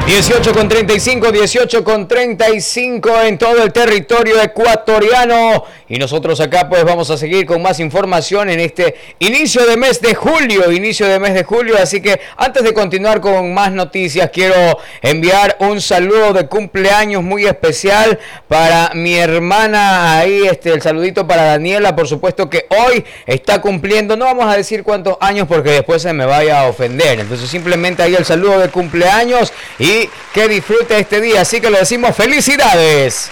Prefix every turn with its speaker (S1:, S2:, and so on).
S1: 18:35, 18:35 en todo el territorio ecuatoriano. Y nosotros acá pues vamos a seguir con más información en este inicio de mes de julio. Así que antes de continuar con más noticias, quiero enviar un saludo de cumpleaños muy especial para mi hermana ahí, el saludito para Daniela, por supuesto que hoy está cumpliendo, no vamos a decir cuántos años porque después se me vaya a ofender. Entonces simplemente ahí el saludo de cumpleaños y que disfrute este día. Así que le decimos felicidades.